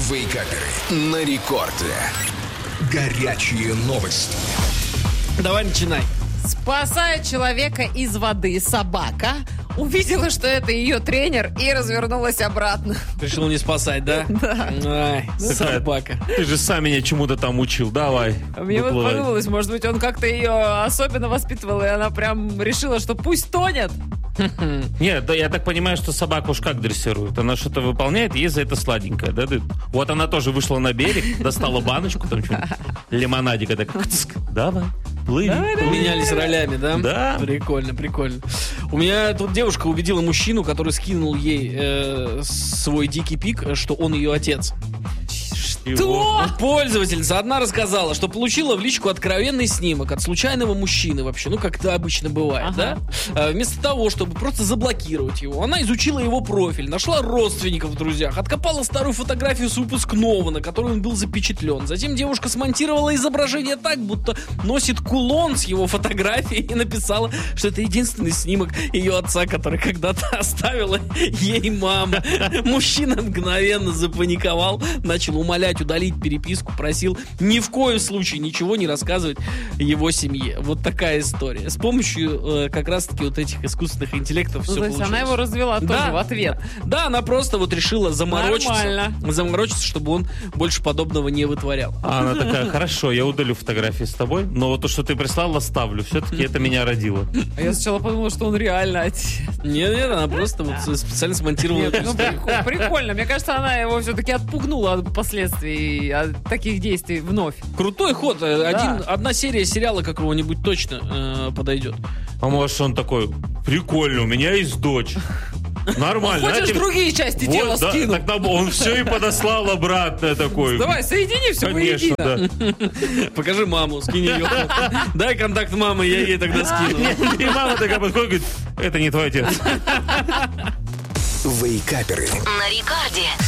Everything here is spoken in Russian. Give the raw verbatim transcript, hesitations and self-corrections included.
Вейкаперы на рекорде. Горячие новости. Давай начинай. Спасает человека из воды собака. Увидела, что это ее тренер, и развернулась обратно. Решил не спасать, да? Да. Ай, собака. Ты же сам меня чему-то там учил, давай. Мне вот выплывай. подумалось, может быть, он как-то ее особенно воспитывал, и она прям решила, что пусть тонет. Нет, да, я так понимаю, что собаку уж как дрессируют. Она что-то выполняет, и ей за это сладенькое, да? Ты- Вот она тоже вышла на берег, достала баночку, там что-нибудь, лимонадика, так, кцк, давай, плыви. Давай, давай. Менялись ролями, да? Да. Прикольно, прикольно. У меня тут девушка убедила мужчину, который скинул ей э, свой дикий пик, что он ее отец. Что? Пользовательница одна рассказала, что получила в личку откровенный снимок от случайного мужчины вообще, ну, как это обычно бывает, Ага. да? А, вместо того, чтобы просто заблокировать его, она изучила его профиль, нашла родственников в друзьях, откопала старую фотографию с выпускного, на которой он был запечатлен. Затем девушка смонтировала изображение так, будто носит кулон с его фотографией, и написала, что это единственный снимок ее отца, который когда-то оставила ей мама. Мужчина мгновенно запаниковал, начал умолять удалить переписку, просил ни в коем случае ничего не рассказывать его семье. Вот такая история. С помощью э, как раз-таки вот этих искусственных интеллектов Ну, все то есть получилось. она его развела тоже Да. в ответ. Да, она просто вот решила заморочиться, Нормально. заморочиться, чтобы он больше подобного не вытворял. А она такая, хорошо, я удалю фотографии с тобой, но вот то, что ты прислала, ставлю. Все-таки это меня родило. А я сначала подумала, что он реально отец. Нет, нет, она просто вот специально смонтировала Нет, эту ну историю. прикол- прикольно. Мне кажется, она его все-таки отпугнула от последствий от таких действий вновь. Крутой ход. Э, Один, одна серия сериала какого-нибудь точно э, подойдет. А может, он такой, прикольно, у меня есть дочь. Нормально. Хочешь, знаете, другие части вот, тела да, скину? тогда он все и подослал обратно такой. Давай, соедини все Конечно, воедино. да. Покажи маму, скинь ее. Дай контакт мамы, я ей тогда скину. И мама такая подходит, говорит, это не твой отец. Вейкаперы. На рекорде.